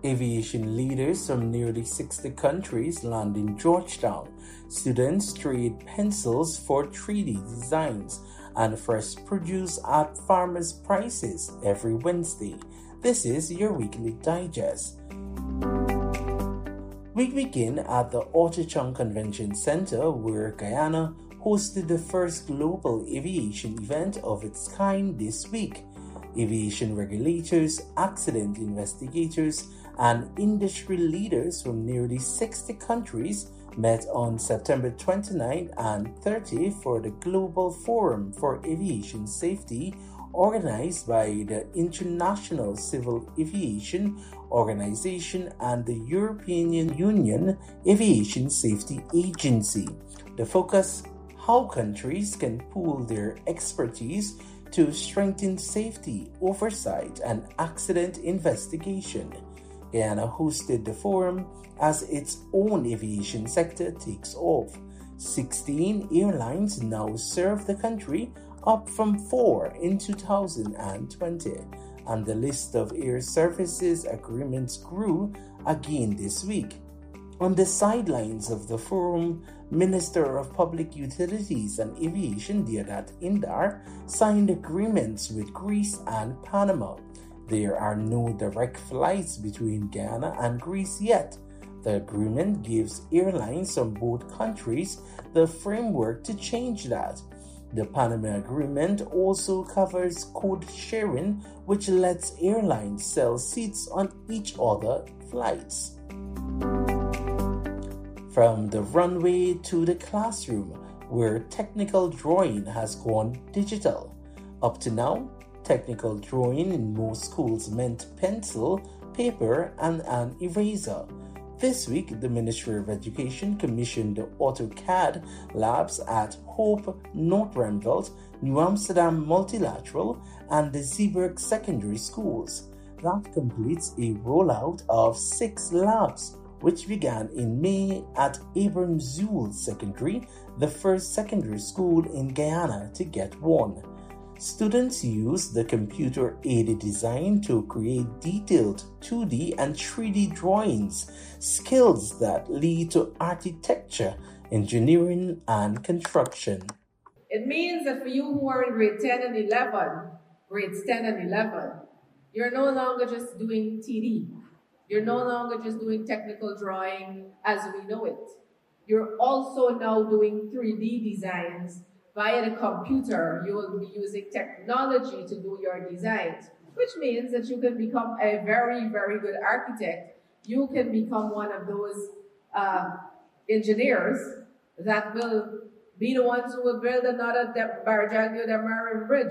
Aviation leaders from nearly 60 countries land in Georgetown. Students trade pencils for 3D designs and fresh produce at farmers' prices every Wednesday. This is your weekly digest. We begin at the Orchard Convention Center, where Guyana hosted the first global aviation event of its kind this week. Aviation regulators, accident investigators, and industry leaders from nearly 60 countries met on September 29 and 30 for the Global Forum for Aviation Safety, organized by the International Civil Aviation Organization and the European Union Aviation Safety Agency. The focus: how countries can pool their expertise to strengthen safety, oversight, and accident investigation. Guyana hosted the forum as its own aviation sector takes off. 16 airlines now serve the country, up from 4 in 2020, and the list of air services agreements grew again this week. On the sidelines of the forum, Minister of Public Utilities and Aviation Deodat Indar signed agreements with Greece and Panama. There are no direct flights between Guyana and Greece yet. The agreement gives airlines from both countries the framework to change that. The Panama Agreement also covers code sharing, which lets airlines sell seats on each other's flights. From the runway to the classroom, where technical drawing has gone digital. Up to now, technical drawing in most schools meant pencil, paper, and an eraser. This week, the Ministry of Education commissioned the AutoCAD labs at Hope, North Remveld, New Amsterdam Multilateral, and the Zeeburg Secondary Schools. That completes a rollout of 6 labs, which began in May at Abram Zool Secondary, the first secondary school in Guyana to get one. Students use the computer-aided design to create detailed 2D and 3D drawings, skills that lead to architecture, engineering, and construction. It means that for you who are in grades 10 and 11, you're no longer just doing TD. You're no longer just doing technical drawing as we know it. You're also now doing 3D designs via the computer. You will be using technology to do your designs, which means that you can become a very, very good architect. You can become one of those engineers that will be the ones who will build another Barajagio Damarin Bridge.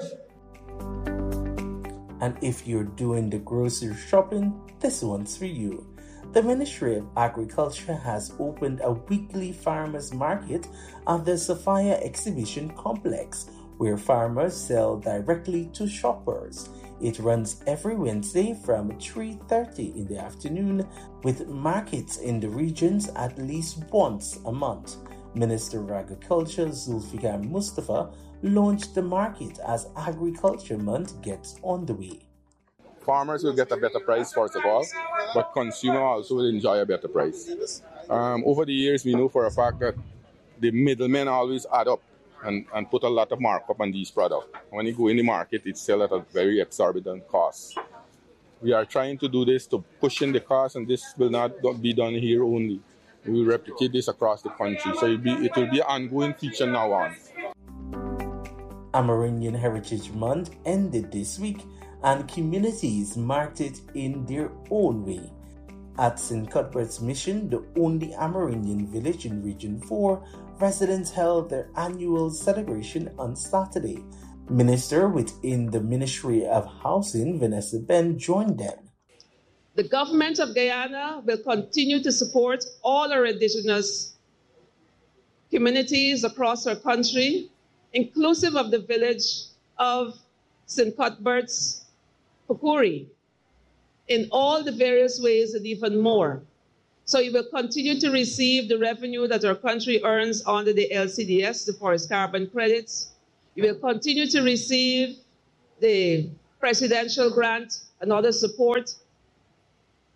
And if you're doing the grocery shopping, this one's for you. The Ministry of Agriculture has opened a weekly farmers market at the Sophia Exhibition Complex, where farmers sell directly to shoppers. It runs every Wednesday from 3:30 in the afternoon, with markets in the regions at least once a month. Minister of Agriculture Zulfikar Mustafa launched the market as Agriculture Month gets on the way. Farmers will get a better price, first of all, but consumers also will enjoy a better price. Over the years, we know for a fact that the middlemen always add up and put a lot of markup on these products. When you go in the market, it's still at a very exorbitant cost. We are trying to do this to push in the cost, and this will not be done here only. We will replicate this across the country, so it will be an ongoing feature now on. Amerindian Heritage Month ended this week, and communities marked it in their own way. At St. Cuthbert's Mission, the only Amerindian village in Region 4, residents held their annual celebration on Saturday. Minister within the Ministry of Housing, Vanessa Ben, joined them. The government of Guyana will continue to support all our indigenous communities across our country, inclusive of the village of St. Cuthbert's Pukuri, in all the various ways and even more. So you will continue to receive the revenue that our country earns under the LCDS, the forest carbon credits. You will continue to receive the presidential grant and other support.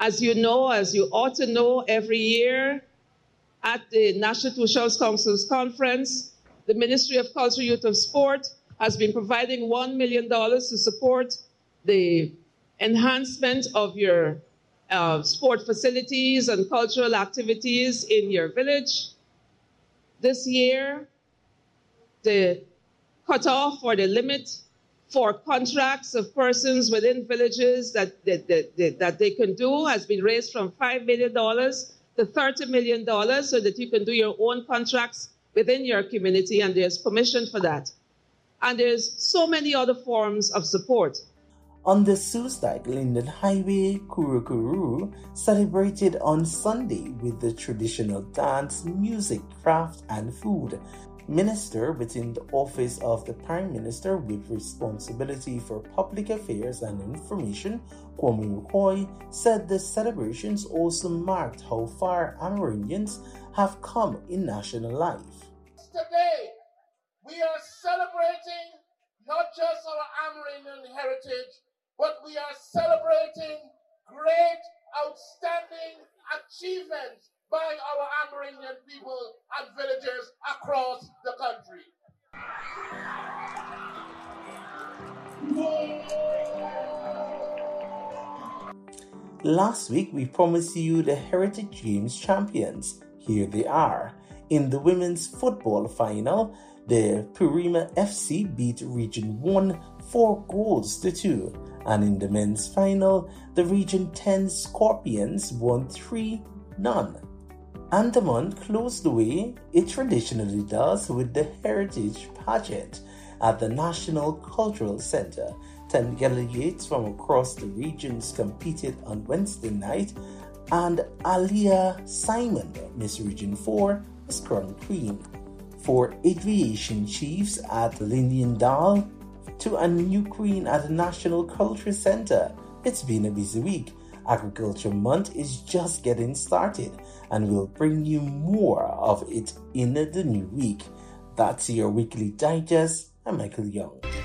As you know, as you ought to know, every year at the National Two-Shelves Council's conference, the Ministry of Culture, Youth and Sport has been providing $1 million to support the enhancement of your sport facilities and cultural activities in your village. This year, the cutoff or the limit for contracts of persons within villages that they can do has been raised from $5 million to $30 million so that you can do your own contracts within your community, and there's permission for that. And there's so many other forms of support. On the Sioux-Dike Linden Highway, Kurukuru celebrated on Sunday with the traditional dance, music, craft, and food. Minister within the Office of the Prime Minister with responsibility for public affairs and information, Kwame Ruhoi, said the celebrations also marked how far Amerindians have come in national life. Today, we are celebrating not just our Amerindian heritage, but we are celebrating great, outstanding achievements by our Amerindian people and villagers across the country. Last week, we promised you the Heritage Games champions. Here they are. In the women's football final, the Purima FC beat Region 1 4-2. And in the men's final, the Region 10 Scorpions won 3-0. Andaman closed the way it traditionally does with the Heritage Pageant at the National Cultural Center. 10 delegates from across the regions competed on Wednesday night, and Aliyah Simon, Miss Region 4, was crowned queen. 4 aviation chiefs at Lindendal to a new queen at the National Cultural Center. It's been a busy week. Agriculture Month is just getting started, and we'll bring you more of it in the new week. That's your weekly digest. I'm Michael Young.